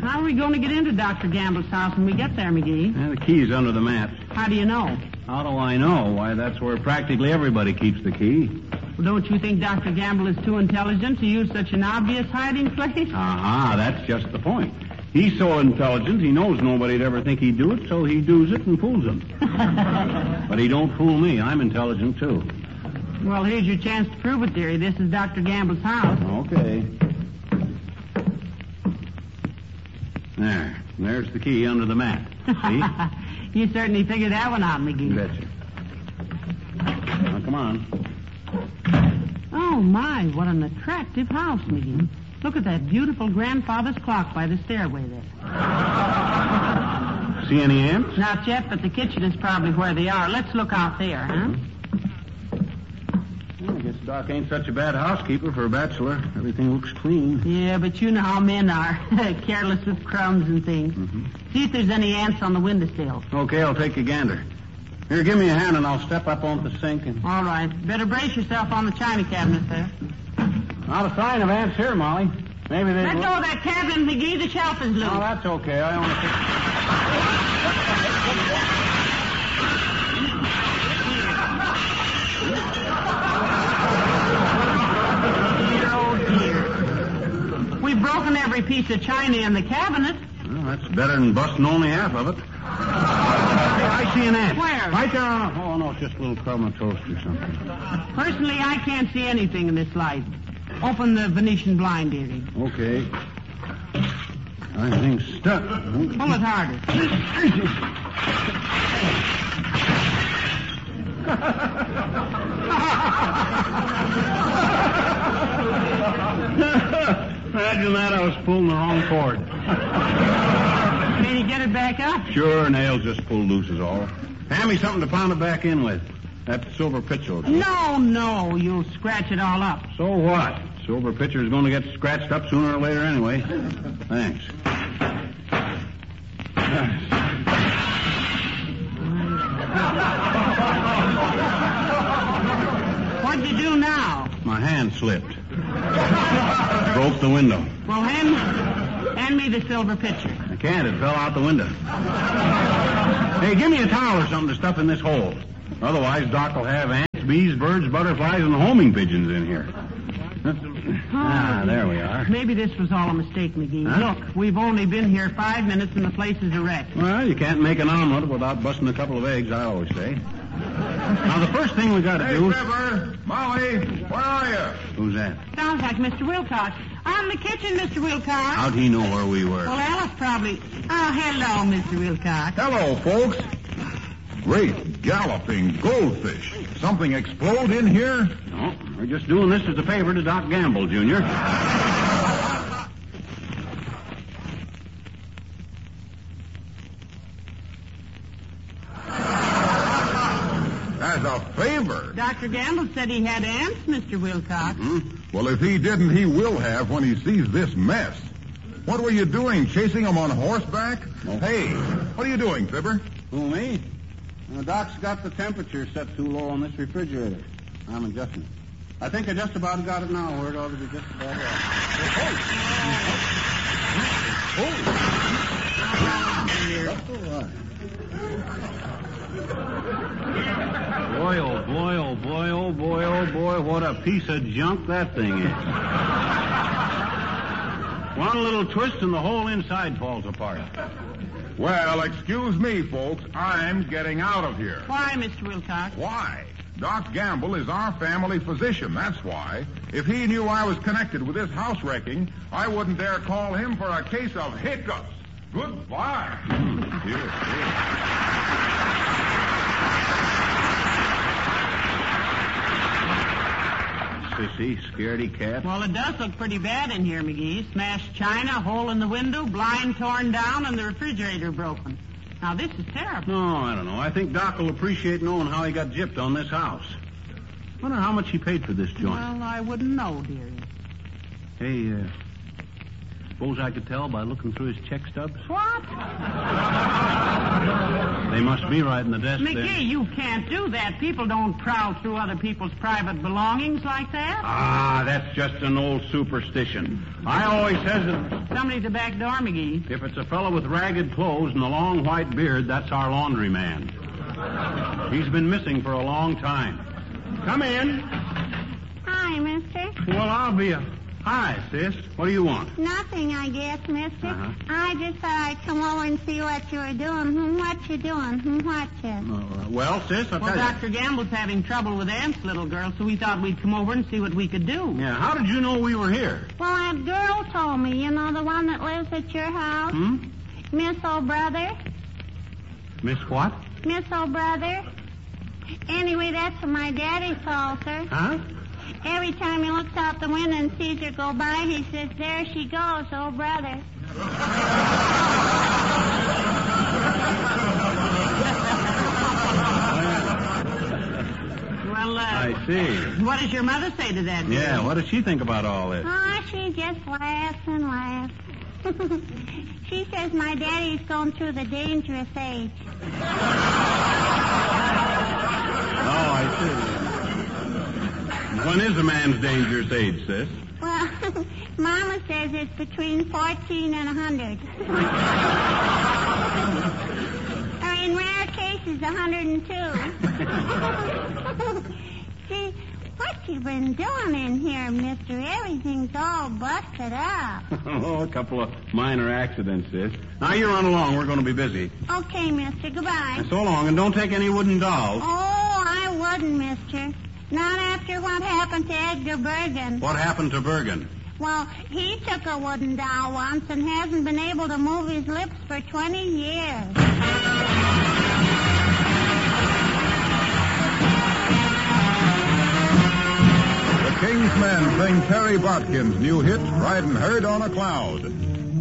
How are we going to get into Dr. Gamble's house when we get there, McGee? The key's under the mat. How do you know? How do I know? Why, that's where practically everybody keeps the key. Well, don't you think Dr. Gamble is too intelligent to use such an obvious hiding place? That's just the point. He's so intelligent, he knows nobody'd ever think he'd do it, so he does it and fools them. But he don't fool me. I'm intelligent, too. Well, here's your chance to prove it, dearie. This is Dr. Gamble's house. Okay. There's the key under the mat. See? You certainly figured that one out, McGee. Betcha. Now, come on. Oh, my, what an attractive house, McGee. Look at that beautiful grandfather's clock by the stairway there. See any ants? Not yet, but the kitchen is probably where they are. Let's look out there, huh? Well, I guess Doc ain't such a bad housekeeper for a bachelor. Everything looks clean. Yeah, but you know how men are. Careless with crumbs and things. Mm-hmm. See if there's any ants on the windowsill. Okay, I'll take a gander. Here, give me a hand and I'll step up on the sink and... All right. Better brace yourself on the china cabinet there. Not a sign of ants here, Molly. Maybe they... Let go of that cabinet, McGee. The shelf is loose. Oh, that's okay. I only... Dear, oh, dear. We've broken every piece of china in the cabinet. Well, that's better than busting only half of it. I see an ant. Where? Right there on... Oh, no, it's just a little crumb of toast or something. Personally, I can't see anything in this light. Open the Venetian blind, dearie. Okay. Everything's stuck. Pull it harder. Imagine that, I was pulling the wrong cord. Can you get it back up? Sure, nails just pulled loose is all. Hand me something to pound it back in with. That silver pitcher. No, you'll scratch it all up. So what? Silver pitcher is going to get scratched up sooner or later anyway. Thanks. What'd you do now? My hand slipped. Broke the window. Well, hand me the silver pitcher. I can't. It fell out the window. Hey, give me a towel or something to stuff in this hole. Otherwise, Doc will have ants, bees, birds, butterflies, and homing pigeons in here. There we are. Maybe this was all a mistake, McGee. Huh? Look, we've only been here 5 minutes and the place is a wreck. Well, you can't make an omelet without busting a couple of eggs, I always say. Now, the first thing we got to do... Hey, Trevor! Molly! Where are you? Who's that? Sounds like Mr. Wilcox. I'm in the kitchen, Mr. Wilcox. How'd he know where we were? Well, Alice probably... Oh, hello, Mr. Wilcox. Hello, folks. Great galloping goldfish. Something explode in here? No, we're just doing this as a favor to Doc Gamble, Jr. As a favor? Dr. Gamble said he had ants, Mr. Wilcox. Well, if he didn't, he will have when he sees this mess. What were you doing, chasing him on horseback? No. Hey, what are you doing, Fibber? Who, me? Doc's got the temperature set too low on this refrigerator. I'm adjusting it. I think I just about got it now where it ought to be just about Boy, oh boy, oh boy, oh boy, oh boy, what a piece of junk that thing is. One little twist and the whole inside falls apart. Well, excuse me, folks. I'm getting out of here. Why, Mr. Wilcox? Why? Doc Gamble is our family physician, that's why. If he knew I was connected with this house wrecking, I wouldn't dare call him for a case of hiccups. Goodbye. Here. Sissy, scaredy cat. Well, it does look pretty bad in here, McGee. Smashed china, hole in the window, blind torn down, and the refrigerator broken. Now, this is terrible. No, I don't know. I think Doc will appreciate knowing how he got gypped on this house. Wonder how much he paid for this joint. Well, I wouldn't know, dearie. Hey, Suppose I could tell by looking through his check stubs? What? They must be right in the desk there. McGee, you can't do that. People don't prowl through other people's private belongings like that. Ah, that's just an old superstition. I always says that Somebody's a back door, McGee. if it's a fellow with ragged clothes and a long white beard, that's our laundry man. He's been missing for a long time. Come in. Hi, mister. Well, I'll be a... Hi, sis. What do you want? Nothing, I guess, mister. Uh-huh. I just thought I'd come over and see what you were doing. What you doing? What you? Well, sis, I'll Well, tell you. Dr. Gamble's having trouble with Aunt's little girl, so we thought we'd come over and see what we could do. Yeah, how did you know we were here? Well, that girl told me. You know, the one that lives at your house? Miss O'Brother? Miss what? Miss O'Brother? Anyway, that's what my daddy calls her. Huh? Every time he looks out the window and sees her go by, he says, there she goes, oh, brother. Well, I see. what does your mother say to that? dear? Yeah, what does she think about all this? Oh, she just laughs and laughs. She says my daddy's going through the dangerous age. Oh, I see. When is a man's dangerous age, sis? Well, Mama says it's between 14 and 100. Or in rare cases, 102. See, what you been doing in here, mister? Everything's all busted up. Oh, a couple of minor accidents, sis. Now, you run along. We're going to be busy. Okay, mister, goodbye. And so long, and don't take any wooden dolls. Oh, I wouldn't, mister. Not after what happened to Edgar Bergen. What happened to Bergen? Well, he took a wooden doll once and hasn't been able to move his lips for 20 years. The King's Men sing Terry Botkin's new hit, Riding Herd on a Cloud.